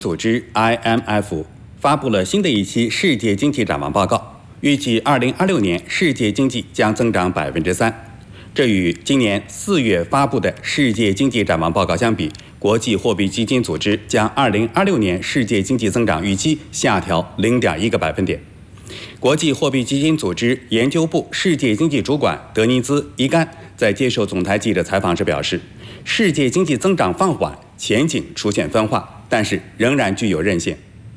组织 IMF 发布了新的一期世界经济展望报告，预计2026年世界经济将增长3%。这与今年4月发布的世界经济展望报告相比，国际货币基金组织将2026年世界经济增长预期下调0.1个百分点。国际货币基金组织研究部世界经济主管德尼兹·伊甘在接受总台记者采访时表示，世界经济增长放缓，前景出现分化，但是仍然具有韧性。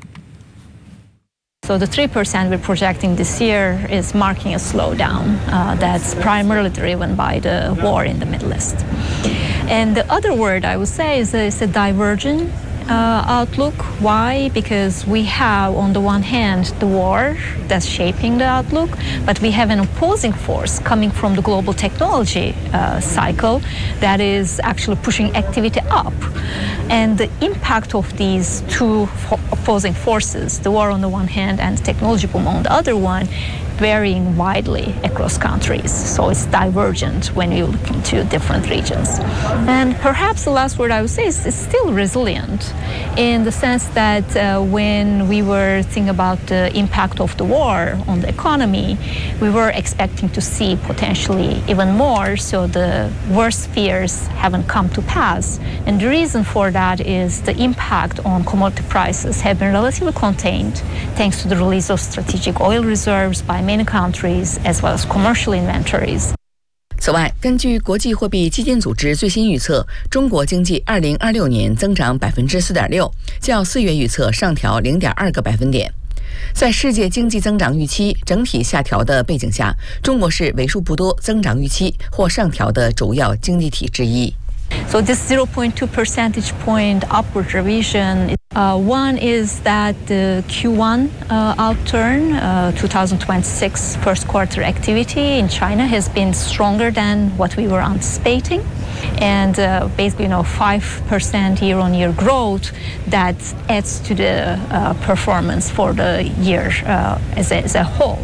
So the 3% we're projecting this year is marking a slowdown that's primarily driven by the war in the Middle East. And the other word I would say is a divergent outlook. Why? Because we have, on the one hand, the war that's shaping the outlook, but we have an opposing force coming from the global technology cycle that is actually pushing activity up. And the impact of these two opposing forces, the war on the one hand and the technology boom on the other one, varying widely across countries. So it's divergent when you look into different regions. And perhaps the last word I would say is it's still resilient in the sense that when we were thinking about the impact of the war on the economy, we were expecting to see potentially even more, so the worst fears haven't come to pass. And the reason for that is the impact on commodity prices have been relatively contained thanks to the release of strategic oil reserves by many countries as well as commercial inventories. 此外，根据国际货币基金组织最新预测，中国经济2026年增长4.6%，较4月预测上调0.2个百分点。在世界经济增长预期整体下调的背景下，中国是为数不多增长预期或上调的主要经济体之一。 So this 0.2 percentage point upward revision, one is that the Q1 outturn, 2026 first quarter activity in China has been stronger than what we were anticipating. And basically, 5% year-on-year growth that adds to the performance for the year as a whole.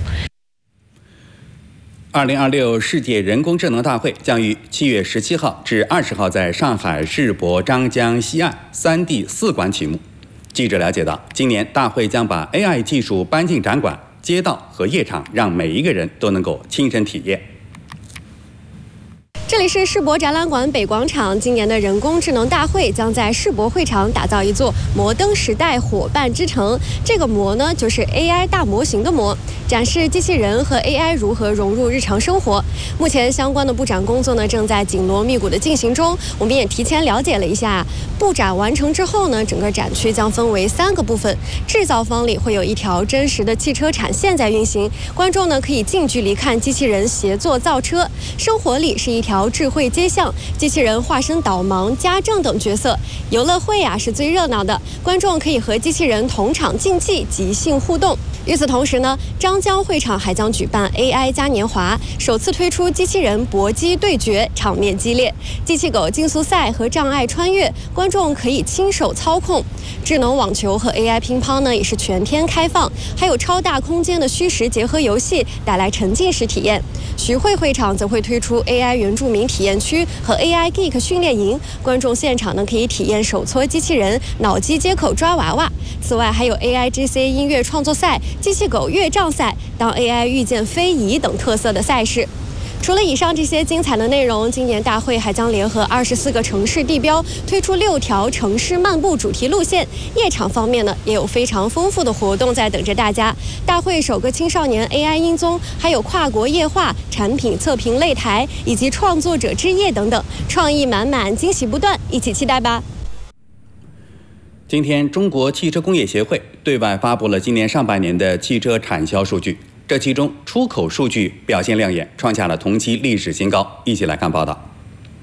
2026世界人工智能大会将于7月17号至20号在上海世博张江西岸3D4馆启幕。记者了解到，今年大会将把 AI 技术搬进展馆、街道和夜场，让每一个人都能够亲身体验。 这里是世博展览馆北广场，今年的人工智能大会将在世博会场打造一座摩登时代伙伴之城。这个摩呢，就是 AI 大模型的摩，展示机器人和 AI 如何融入日常生活。目前相关的布展工作呢，正在紧锣密鼓的进行中。我们也提前了解了一下，布展完成之后呢，整个展区将分为3个部分。制造方里会有一条真实的汽车产线在运行，观众呢可以近距离看机器人协作造车。生活里是一条智慧街巷，机器人化身导盲、家政等角色。游乐会是最热闹的，观众可以和机器人同场竞技、即兴互动。与此同时呢，张江会场还将举办 AI 嘉年华，首次推出机器人搏击对决，场面激烈。机器狗竞速赛和障碍穿越，观众可以亲手操控。智能网球和 AI 乒乓呢也是全天开放，还有超大空间的虚实结合游戏，带来沉浸式体验。徐汇会场则会推出 AI 原住民体验区和 AI Geek 训练营，观众现场呢可以体验手搓机器人、脑机接口抓娃娃。此外还有 AI GC 音乐创作赛、机器狗越障赛、当 AI 遇见非遗等特色的赛事。除了以上这些精彩的内容，今年大会还将联合24个城市地标，推出6条城市漫步主题路线。夜场方面呢，也有非常丰富的活动在等着大家。大会首个青少年 AI 音综，还有跨国夜话、产品测评擂台以及创作者之夜等等，创意满满，惊喜不断，一起期待吧。 今天，中国汽车工业协会对外发布了今年上半年的汽车产销数据。这其中出口数据表现亮眼，创下了同期历史新高。一起来看报道。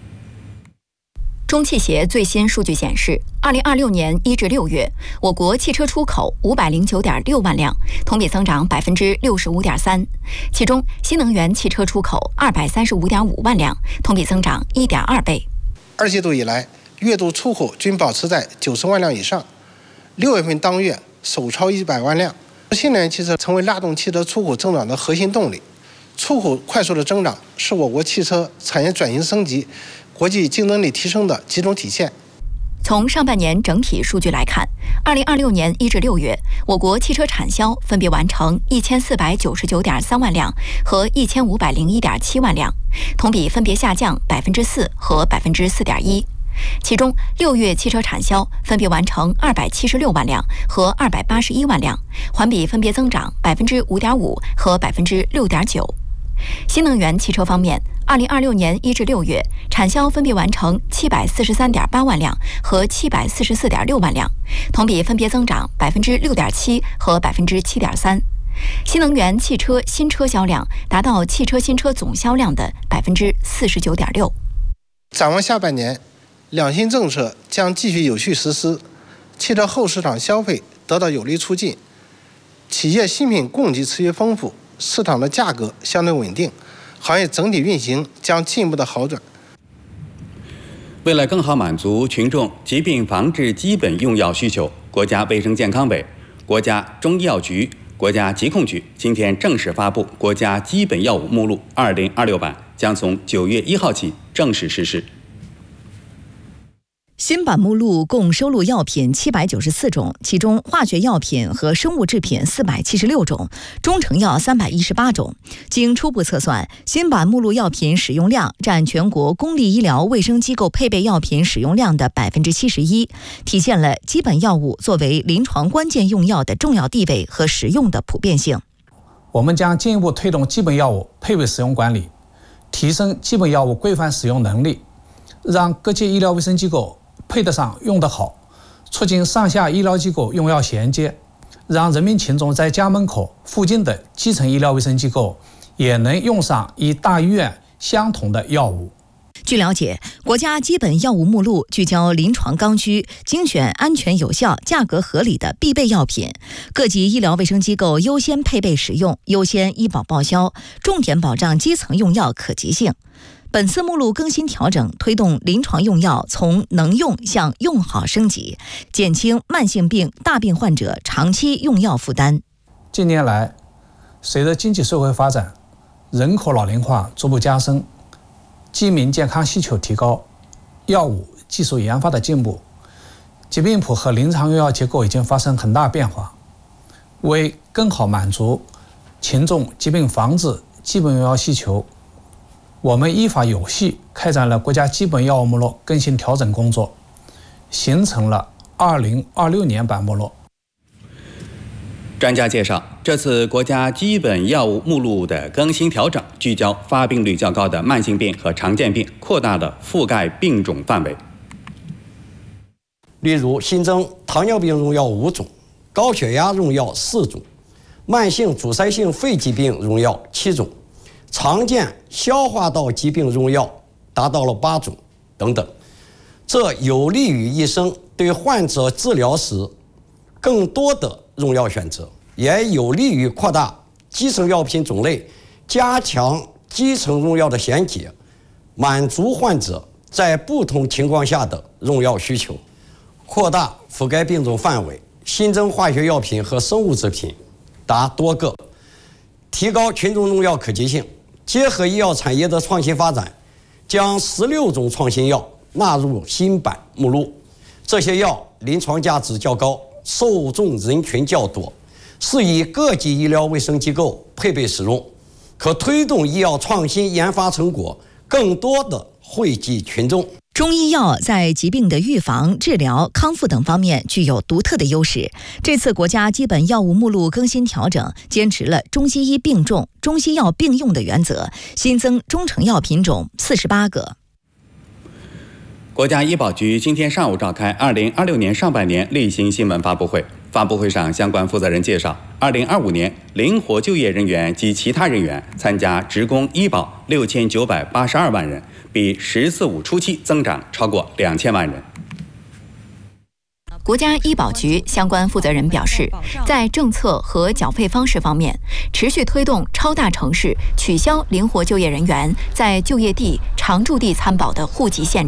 中汽协最新数据显示，2026年1至6月，我国汽车出口509.6万辆，同比增长65.3%。其中，新能源汽车出口235.5万辆，同比增长1.2倍。 2季度以来，月度出口均保持在90万辆以上，6月份当月首超100万辆。新能源汽车成为拉动汽车出口增长的核心动力，出口快速的增长是我国汽车产业转型升级、国际竞争力提升的几种体现。 从上半年整体数据来看，2026年1至6月，我国汽车产销分别完成1499.3万辆和1501.7万辆，同比分别下降4%和4.1%。其中，6月汽车产销分别完成276万辆和281万辆，环比分别增长5.5%和6.9%。新能源汽车方面，2026年1至6月，产销分别完成743.8万辆和744.6万辆，同比分别增长6.7%和7.3%。新能源汽车新车销量达到汽车新车总销量的49.6%。 展望下半年，两新政策将继续有序实施，汽车后市场消费得到有力促进，企业新品供给持续丰富，市场的价格相对稳定，行业整体运行将进一步的好转。 为了更好满足群众疾病防治基本用药需求，国家卫生健康委、国家中医药局、国家疾控局今天正式发布国家基本药物目录2026版，将从9月1号起正式实施。 新版目录共收录药品794种，其中化学药品和生物制品476种，中成药318种。经初步测算，新版目录药品使用量占全国公立医疗卫生机构配备药品使用量的71%，体现了基本药物作为临床关键用药的重要地位和使用的普遍性。 我们将进一步推动基本药物配备使用管理，提升基本药物规范使用能力，让各级医疗卫生机构配得上用得好，促进上下医疗机构用药衔接，让人民群众在家门口附近的基层医疗卫生机构也能用上与大医院相同的药物。 据了解，国家基本药物目录聚焦临床刚需，精选安全有效、价格合理的必备药品，各级医疗卫生机构优先配备使用，优先医保报销，重点保障基层用药可及性。本次目录更新调整，推动临床用药从能用向用好升级，减轻慢性病、大病患者长期用药负担。 近年来，随着经济社会发展，人口老龄化逐步加深，居民健康需求提高，药物技术研发的进步，疾病谱和临床用药结构已经发生很大变化。为更好满足群众疾病防治基本用药需求，我们依法有序开展了国家基本药物目录更新调整工作，形成了2026年版目录。 专家介绍，这次国家基本药物目录的更新调整，聚焦发病率较高的慢性病和常见病，扩大了覆盖病种范围。 例如，新增糖尿病用药5种，高血压用药4种，慢性阻塞性肺疾病用药7种，常见消化道疾病用药达到了8种等等。这有利于医生对患者治疗时更多的用药选择，也有利于扩大基层药品种类，加强基层用药的衔接，满足患者在不同情况下的用药需求，扩大覆盖病种范围，新增化学药品和生物制品达多个，提高群众用药可及性。结合医药产业的创新发展，将16种创新药纳入新版目录。这些药临床价值较高，受众人群较多，适宜各级医疗卫生机构配备使用，可推动医药创新研发成果更多的惠及群众。 中医药在疾病的预防、治疗、康复等方面具有独特的优势。这次国家基本药物目录更新调整，坚持了中西医并重、中西药并用的原则，新增中成药品种48个。 国家医保局今天上午召开2026年上半年例行新闻发布会。发布会上，相关负责人介绍，2025年灵活就业人员及其他人员参加职工医保6982万人，比“十四五”初期增长超过2000万人。 国家医保局相关负责人表示，在政策和缴费方式方面，持续推动超大城市取消灵活就业人员在就业地、常住地参保的户籍限制，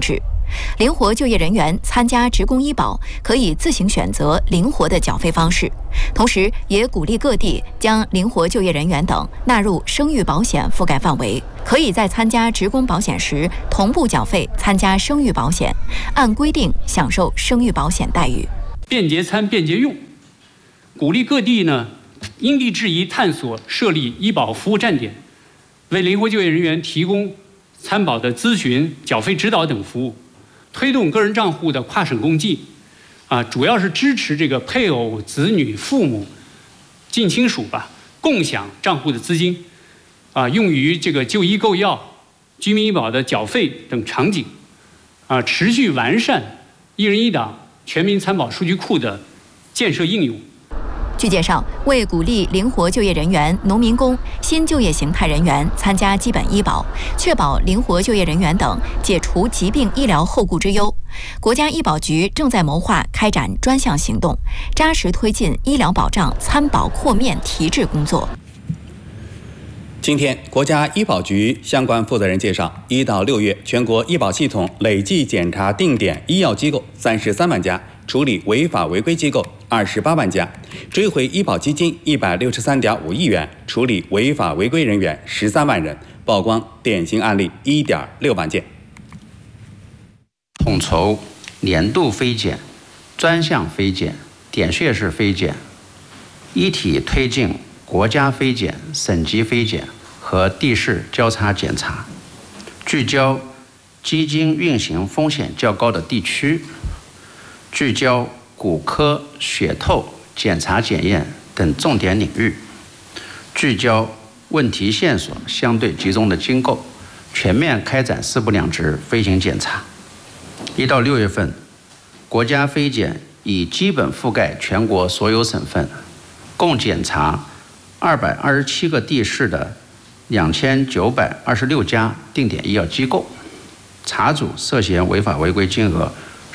灵活就业人员参加职工医保可以自行选择灵活的缴费方式，同时也鼓励各地将灵活就业人员等纳入生育保险覆盖范围，可以在参加职工保险时同步缴费参加生育保险，按规定享受生育保险待遇。 便捷参便捷用，鼓励各地呢因地制宜探索设立医保服务站点，为灵活就业人员提供参保的咨询、缴费指导等服务，推动个人账户的跨省共济，主要是支持这个配偶、子女、父母、近亲属共享账户的资金，用于这个就医购药、居民医保的缴费等场景，持续完善一人一档全民参保数据库的建设应用。 据介绍，为鼓励灵活就业人员、农民工、新就业形态人员参加基本医保，确保灵活就业人员等解除疾病医疗后顾之忧，国家医保局正在谋划开展专项行动，扎实推进医疗保障参保扩面提质工作。 今天，国家医保局相关负责人介绍，1到6月全国医保系统累计检查定点医药机构33万家，处理违法违规机构28万家，追回医保基金163.5亿元，处理违法违规人员13万人，曝光典型案例1.6万件。 统筹年度非检、专项非检、点穴式非检，一体推进国家非检、省级非检和地市交叉检查，聚焦基金运行风险较高的地区，聚焦骨科、血透、检查检验等重点领域，聚焦问题线索相对集中的机构，全面开展4不2值飞行检查。1到6月份，国家非检已基本覆盖全国所有省份，共检查227个地市的2926家定点医药机构，查处涉嫌违法违规金额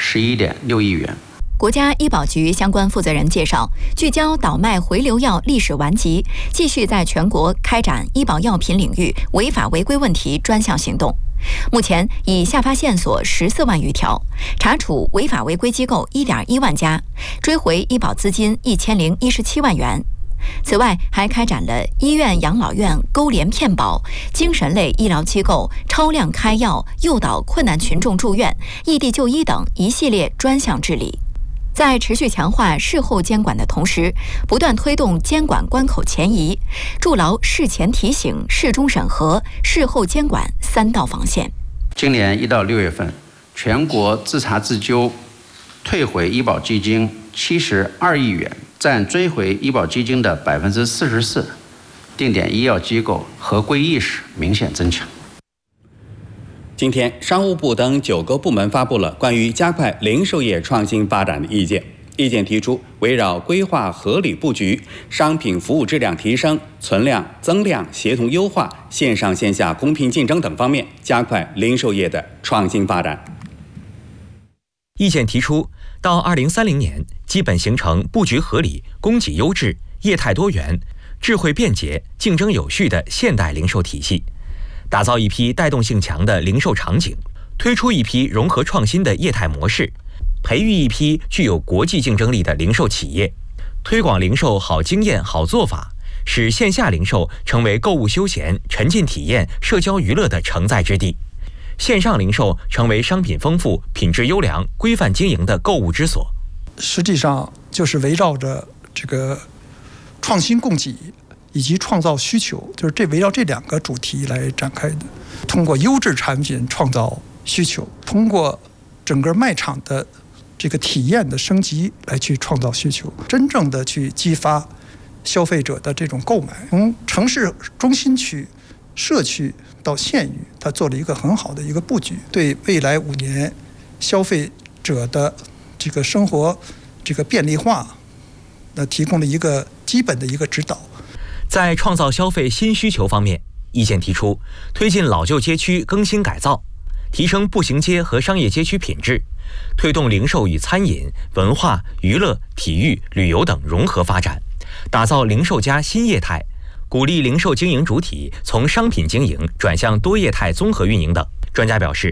11.6亿元。 国家医保局相关负责人介绍，聚焦倒卖回流药历史顽疾，继续在全国开展医保药品领域违法违规问题专项行动。目前已下发线索14万余条，查处违法违规机构1.1万家，追回医保资金1017万元。此外，还开展了医院、养老院勾连骗保、精神类医疗机构超量开药、诱导困难群众住院、异地就医等一系列专项治理。在持续强化事后监管的同时，不断推动监管关口前移，筑牢事前提醒、事中审核、事后监管3道防线。 今年1到6月份，全国自查自纠退回医保基金72亿元，占追回医保基金的44%，定点医药机构合规意识明显增强。 今天，商务部等9个部门发布了关于加快零售业创新发展的意见。意见提出，围绕规划合理布局、商品服务质量提升、存量增量协同优化、线上线下公平竞争等方面，加快零售业的创新发展。 意见提出，到2030年，基本形成布局合理、供给优质、业态多元、智慧便捷、竞争有序的现代零售体系。打造一批带动性强的零售场景，推出一批融合创新的业态模式，培育一批具有国际竞争力的零售企业，推广零售好经验、好做法，使线下零售成为购物休闲、沉浸体验、社交娱乐的承载之地，线上零售成为商品丰富、品质优良、规范经营的购物之所。 实际上就是围绕着这个创新供给以及创造需求，就是围绕这2个主题来展开的。通过优质产品创造需求，通过整个卖场的这个体验的升级来去创造需求，真正的去激发消费者的这种购买。从城市中心区、社区到县域，它做了一个很好的一个布局，对未来5年消费者的这个生活这个便利化，提供了一个基本的一个指导。 在创造消费新需求方面，意见提出推进老旧街区更新改造，提升步行街和商业街区品质，推动零售与餐饮、文化、娱乐、体育、旅游等融合发展，打造零售加新业态，鼓励零售经营主体从商品经营转向多业态综合运营等。专家表示，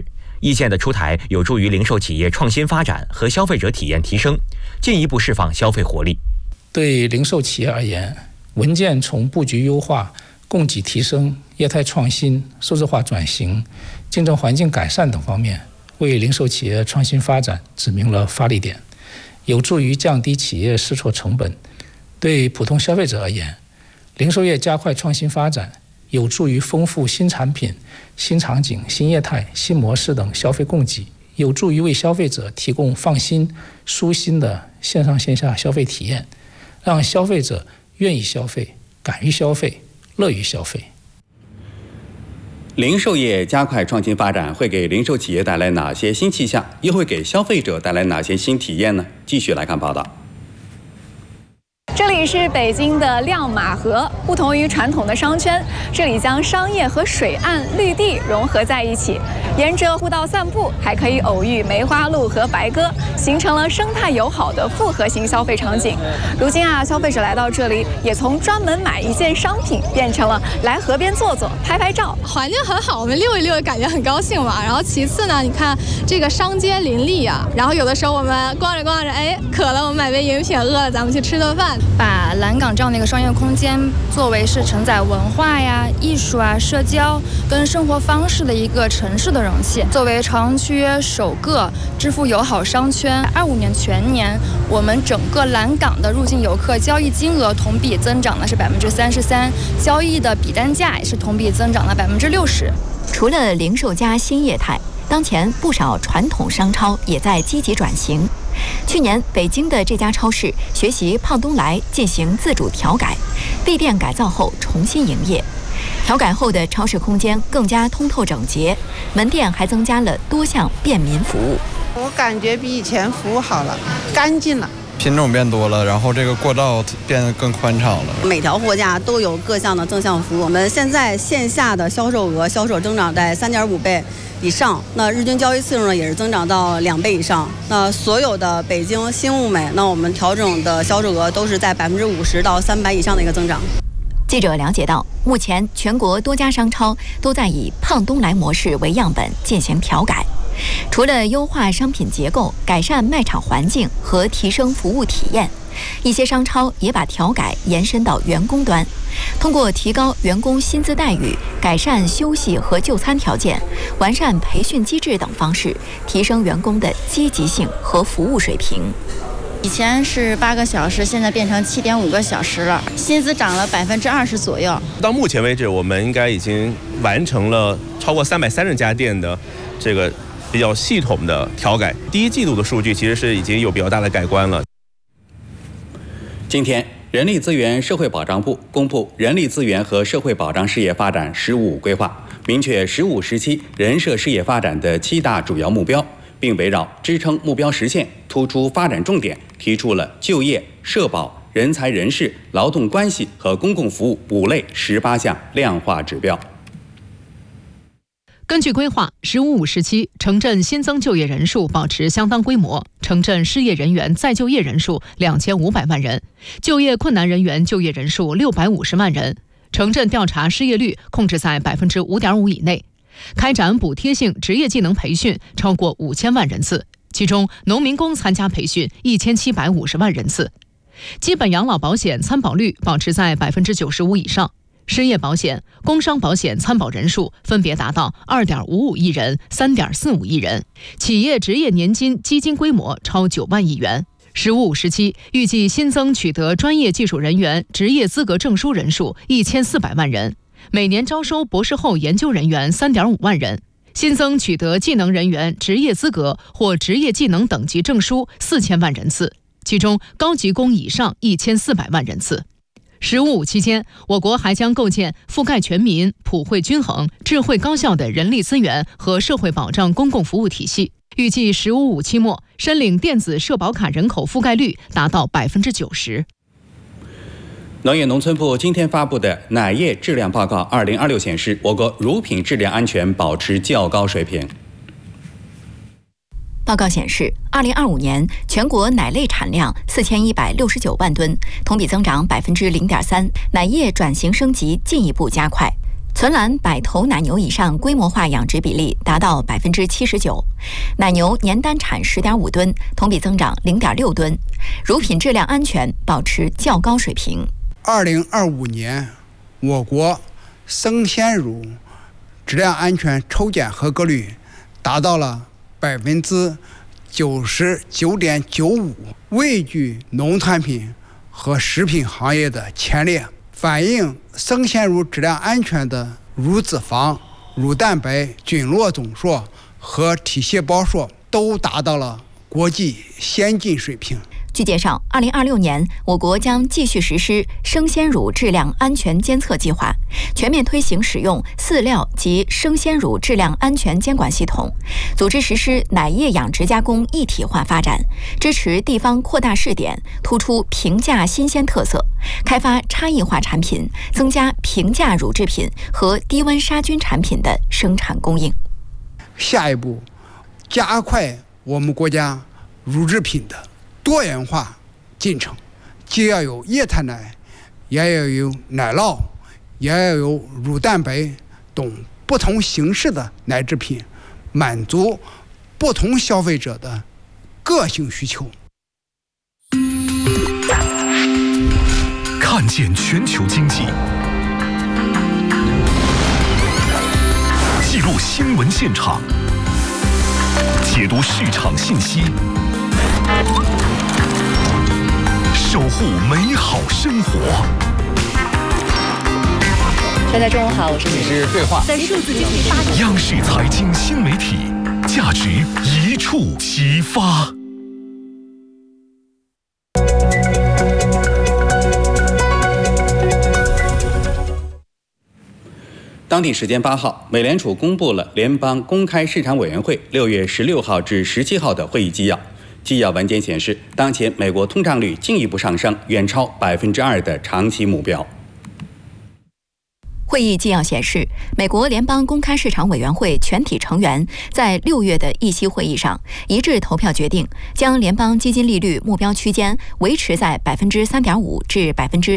意见的出台有助于零售企业创新发展和消费者体验提升，进一步释放消费活力。 对零售企业而言，文件从布局优化、供给提升、业态创新、数字化转型、竞争环境改善等方面，为零售企业创新发展指明了发力点，有助于降低企业试错成本。对普通消费者而言，零售业加快创新发展，有助于丰富新产品、新场景、新业态、新模式等消费供给，有助于为消费者提供放心、舒心的线上线下消费体验，让消费者愿意消费、敢于消费、乐于消费。 零售业加快创新发展会给零售企业带来哪些新气象，又会给消费者带来哪些新体验呢？继续来看报道。 这里是北京的亮马河，不同于传统的商圈，这里将商业和水岸绿地融合在一起，沿着互道散步，还可以偶遇梅花鹿和白鸽，形成了生态友好的复合型消费场景。如今消费者来到这里，也从专门买一件商品，变成了来河边坐坐、拍拍照。 环境很好，我们溜一溜，感觉很高兴嘛。然后其次呢，你看这个商街林立啊，然后有的时候我们逛着逛着，渴了，我们买杯饮品；饿了，咱们去吃顿饭。 把蓝港这样的一个商业空间作为是承载文化呀、艺术啊、社交跟生活方式的一个城市的容器。作为朝阳区首个支付友好商圈，25年全年我们整个蓝港的入境游客交易金额同比增长的是33%，交易的笔单价也是同比增长了60%。 除了零售加新业态，当前不少传统商超也在积极转型。去年，北京的这家超市学习胖东来进行自主调改，闭店改造后重新营业。调改后的超市空间更加通透整洁，门店还增加了多项便民服务。 我感觉比以前服务好了，干净了。 品种变多了，然后这个过道变得更宽敞了。 每条货架都有各项的正向服务。我们现在线下的销售增长在3.5倍以上，那日均交易次数呢也是增长到2倍以上。那所有的北京新物美，那我们调整的销售额都是在50%到300以上的一个增长。 记者了解到，目前全国多家商超都在以胖东来模式为样本进行调改。除了优化商品结构、改善卖场环境和提升服务体验，一些商超也把调改延伸到员工端，通过提高员工薪资待遇、改善休息和就餐条件、完善培训机制等方式，提升员工的积极性和服务水平。 以前是8个小时，现在变成7.5个小时了，薪资涨了20%左右。 到目前为止，我们应该已经完成了超过330家店的这个比较系统的调改。第一季度的数据其实是已经有比较大的改观了。 今天，人力资源社会保障部公布人力资源和社会保障事业发展“15+5”规划，明确15时期人社事业发展的7大主要目标，并围绕支撑目标实现，突出发展重点，提出了就业、社保、人才人事、劳动关系和公共服务5类18项量化指标。 根据规划，“15+5”时期城镇新增就业人数保持相当规模，城镇失业人员再就业人数2500万人，就业困难人员就业人数650万人，城镇调查失业率控制在5.5%以内，开展补贴性职业技能培训超过5000万人次，其中农民工参加培训1750万人次，基本养老保险参保率保持在95%以上。失业保险、工伤保险参保人数分别达到2.55亿人、3.45亿人，企业职业年金基金规模超9万亿元。“15+5”时期预计新增取得专业技术人员职业资格证书人数1400万人，每年招收博士后研究人员3.5万人，新增取得技能人员职业资格或职业技能等级证书4000万人次，其中高级工以上1400万人次。“15+5”期间，我国还将构建覆盖全民、普惠均衡、智慧高效的人力资源和社会保障公共服务体系。预计“15+5”期末，申领电子社保卡人口覆盖率达到90%。 农业农村部今天发布的奶业质量报告2026显示，我国乳品质量安全保持较高水平。 报告显示，2025年全国奶类产量4169万吨，同比增长0.3%，奶业转型升级进一步加快。 存栏100头奶牛以上规模化养殖比例达到79%，奶牛年单产10.5吨，同比增长0.6吨，乳品质量安全保持较高水平。 2025年，我国生鲜乳质量安全抽检合格率达到了99.95%，位居农产品和食品行业的前列，反映生鲜乳质量安全的乳脂肪、乳蛋白菌落总数和体细胞数都达到了国际先进水平。 据介绍，2026年我国将继续实施生鲜乳质量安全监测计划，全面推行使用饲料及生鲜乳质量安全监管系统，组织实施奶业养殖加工一体化发展，支持地方扩大试点，突出平价新鲜特色，开发差异化产品，增加平价乳制品和低温杀菌产品的生产供应。 下一步，加快我们国家乳制品的多元化进程，既要有液态奶，也要有奶酪，也要有乳蛋白等不同形式的奶制品，满足不同消费者的个性需求。 看见全球经济，记录新闻现场，解读市场信息，守护美好生活。 大家中午好，我是对话， 在数字经济发展。 央视财经新媒体，价值一触即发。 当地时间8号，美联储公布了联邦公开市场委员会6月16号至17号的会议纪要。纪要文件显示，当前美国通胀率进一步上升，远超2%的长期目标。 会议纪要显示，美国联邦公开市场委员会全体成员在6月的议息会议上一致投票决定，将联邦基金利率目标区间维持在3.5%至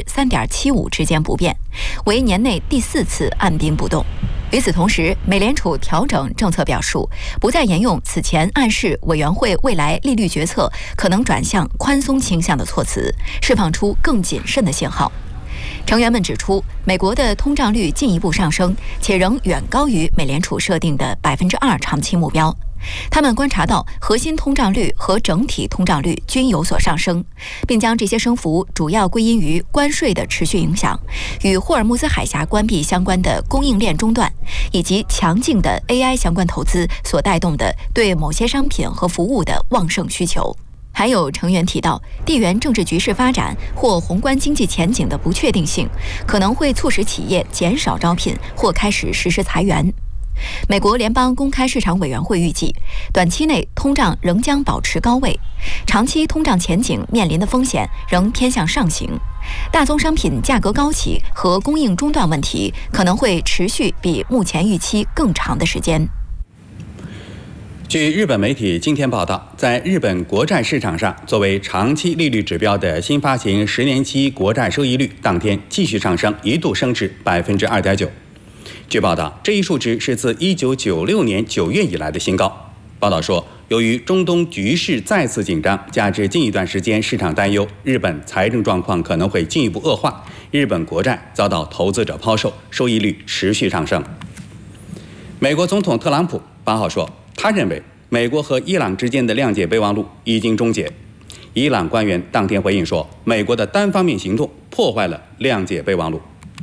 3.75%之间不变，为年内第4次按兵不动。与此同时，美联储调整政策表述，不再沿用此前暗示委员会未来利率决策可能转向宽松倾向的措辞，释放出更谨慎的信号。成员们指出，美国的通胀率进一步上升，且仍远高于美联储设定的2%长期目标。他们观察到核心通胀率和整体通胀率均有所上升，并将这些升幅主要归因于关税的持续影响、与霍尔木兹海峡关闭相关的供应链中断，以及强劲的 AI 相关投资所带动的对某些商品和服务的旺盛需求。还有成员提到，地缘政治局势发展或宏观经济前景的不确定性，可能会促使企业减少招聘或开始实施裁员。美国联邦公开市场委员会预计，短期内通胀仍将保持高位，长期通胀前景面临的风险仍偏向上行。大宗商品价格高企和供应中断问题可能会持续比目前预期更长的时间。 据日本媒体今天报道，在日本国债市场上，作为长期利率指标的新发行10年期国债收益率当天继续上升，一度升至2.9%。据报道，这一数值是自1996年9月以来的新高。报道说，由于中东局势再次紧张，加之近一段时间市场担忧日本财政状况可能会进一步恶化，日本国债遭到投资者抛售，收益率持续上升。美国总统特朗普8号说，他认为美国和伊朗之间的谅解备忘录已经终结。伊朗官员当天回应说，美国的单方面行动破坏了谅解备忘录。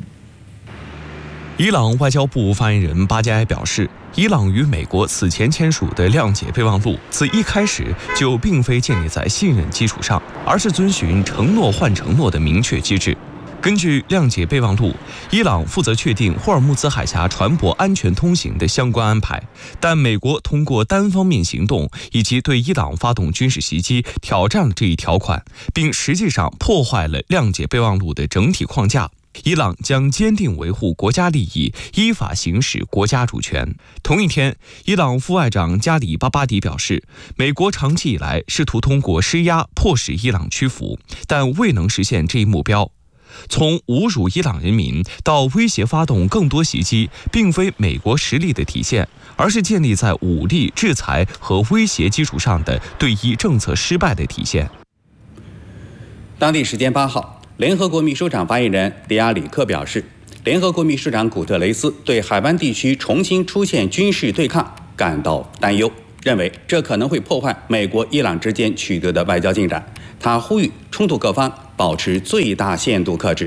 伊朗外交部发言人巴加埃表示，伊朗与美国此前签署的谅解备忘录自一开始就并非建立在信任基础上，而是遵循承诺换承诺的明确机制。根据谅解备忘录，伊朗负责确定霍尔木兹海峡船舶安全通行的相关安排，但美国通过单方面行动以及对伊朗发动军事袭击，挑战了这一条款，并实际上破坏了谅解备忘录的整体框架。伊朗将坚定维护国家利益，依法行使国家主权。同一天，伊朗副外长加里巴巴迪表示，美国长期以来试图通过施压迫使伊朗屈服，但未能实现这一目标。 从侮辱伊朗人民到威胁发动更多袭击，并非美国实力的体现，而是建立在武力、制裁和威胁基础上的对伊政策失败的体现。 当地时间8号，联合国秘书长发言人迪亚里克表示，联合国秘书长古特雷斯对海湾地区重新出现军事对抗感到担忧，认为这可能会破坏美国、伊朗之间取得的外交进展。他呼吁冲突各方保持最大限度克制。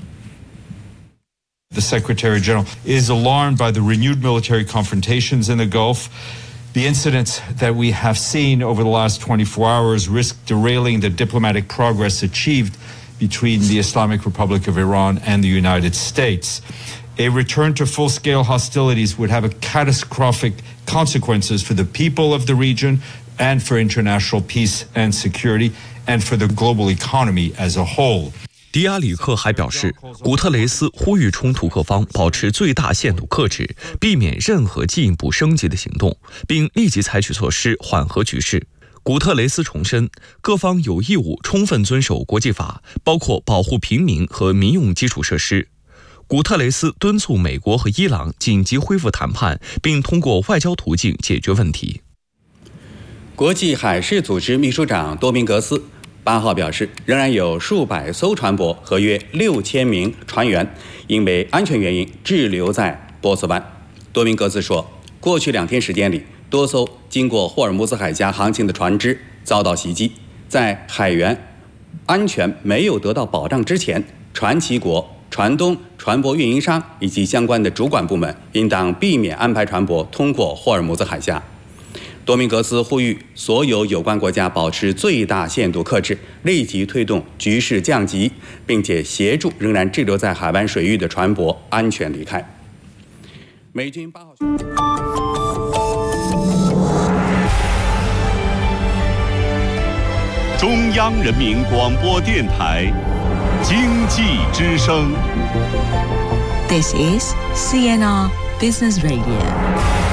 The Secretary General is alarmed by the renewed military confrontations in the Gulf. The incidents that we have seen over the last 24 hours risk derailing the diplomatic progress achieved between the Islamic Republic of Iran and the United States. A return to full-scale hostilities would have catastrophic consequences for the people of the region and for international peace and security and for the global economy as a whole. 迪亚里克还表示，古特雷斯呼吁冲突各方保持最大限度克制，避免任何进一步升级的行动，并立即采取措施缓和局势。古特雷斯重申，各方有义务充分遵守国际法，包括保护平民和民用基础设施。古特雷斯敦促美国和伊朗紧急恢复谈判，并通过外交途径解决问题。 国际海事组织秘书长多明格斯8号表示，仍然有数百艘船舶和约6000名船员因为安全原因滞留在波斯湾。多明格斯说，过去2天时间里，多艘经过霍尔木兹海峡航行的船只遭到袭击。在海员安全没有得到保障之前，船旗国、船东、船舶运营商以及相关的主管部门应当避免安排船舶通过霍尔木兹海峡。多明格斯呼吁所有有关国家保持最大限度克制，立即推动局势降级，并且协助仍然滞留在海湾水域的船舶安全离开。美军8号中央人民广播电台经济之声。 This is CNR Business Radio.